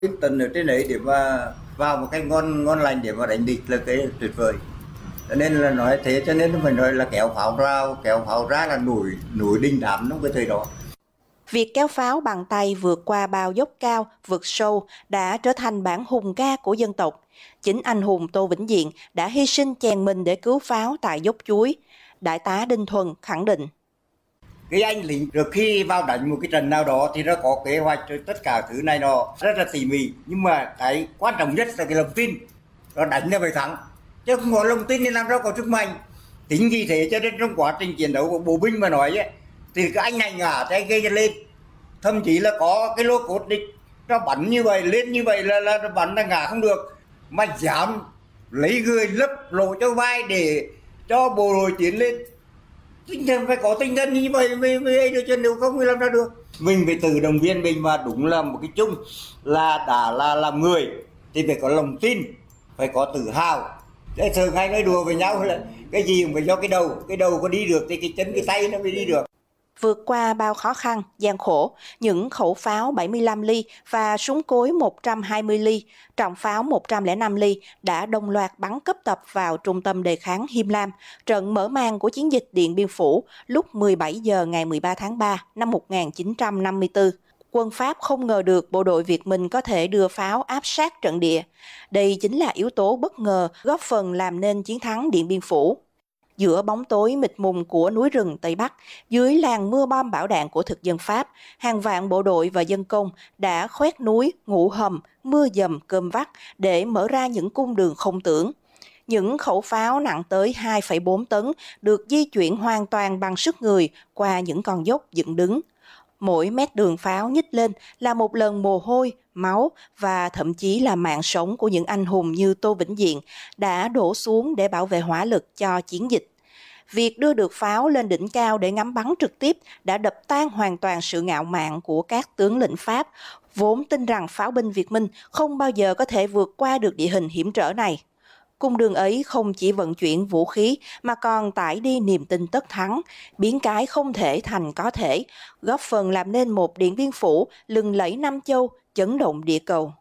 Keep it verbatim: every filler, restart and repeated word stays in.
Tinh thần ở trên đấy để mà vào một cái ngon ngon lành để mà đánh địch là cái tuyệt vời. Cho nên là nói thế, cho nên mình nói là kéo pháo ra, kéo pháo ra là nổi nổi đình đám trong cái thời đó. Việc kéo pháo bằng tay vượt qua bao dốc cao, vực sâu đã trở thành bản hùng ca của dân tộc. Chính anh hùng Tô Vĩnh Diện đã hy sinh chèn mình để cứu pháo tại dốc Chuối. Đại tá Đinh Thuần khẳng định. Cái anh lính trước khi vào đánh một cái trận nào đó thì nó có kế hoạch rồi tất cả thứ này nó rất là tỉ mỉ. Nhưng mà cái quan trọng nhất là cái lòng tin. Nó đánh là phải thắng. Chứ không có lòng tin thì làm sao có sức mạnh. Tính vì thế cho nên trong quá trình chiến đấu của bộ binh mà nói ấy, thì cái anh này ngả tay gây lên. Thậm chí là có cái lô cốt địch nó bắn như vậy, lên như vậy là, là nó bắn là ngả không được. Mà dám lấy người lấp lộ cho vai để cho bộ đội tiến lên. Tinh thần phải có tinh thần như vậy mới mới được, chứ nếu không thì làm sao được. Mình phải tự động viên mình, và đúng là một cái chung là đã là làm người thì phải có lòng tin, phải có tự hào. Cái thường hay nói đùa với nhau là cái gì cũng phải do cái đầu, cái đầu có đi được thì cái chân cái tay nó mới đi được. Vượt qua bao khó khăn, gian khổ, những khẩu pháo bảy mươi lăm ly và súng cối một trăm hai mươi ly, trọng pháo một trăm lẻ năm ly đã đồng loạt bắn cấp tập vào trung tâm đề kháng Him Lam, trận mở màn của chiến dịch Điện Biên Phủ lúc mười bảy giờ ngày mười ba tháng ba năm một nghìn chín trăm năm mươi tư. Quân Pháp không ngờ được bộ đội Việt Minh có thể đưa pháo áp sát trận địa. Đây chính là yếu tố bất ngờ góp phần làm nên chiến thắng Điện Biên Phủ. Giữa bóng tối mịt mùng của núi rừng Tây Bắc, dưới làn mưa bom bão đạn của thực dân Pháp, hàng vạn bộ đội và dân công đã khoét núi, ngủ hầm, mưa dầm cơm vắt để mở ra những cung đường không tưởng. Những khẩu pháo nặng tới hai phẩy bốn tấn được di chuyển hoàn toàn bằng sức người qua những con dốc dựng đứng. Mỗi mét đường pháo nhích lên là một lần mồ hôi, máu và thậm chí là mạng sống của những anh hùng như Tô Vĩnh Diện đã đổ xuống để bảo vệ hỏa lực cho chiến dịch. Việc đưa được pháo lên đỉnh cao để ngắm bắn trực tiếp đã đập tan hoàn toàn sự ngạo mạn của các tướng lĩnh Pháp, vốn tin rằng pháo binh Việt Minh không bao giờ có thể vượt qua được địa hình hiểm trở này. Cung đường ấy không chỉ vận chuyển vũ khí mà còn tải đi niềm tin tất thắng, biến cái không thể thành có thể, góp phần làm nên một Điện Biên Phủ lừng lẫy năm châu, chấn động địa cầu.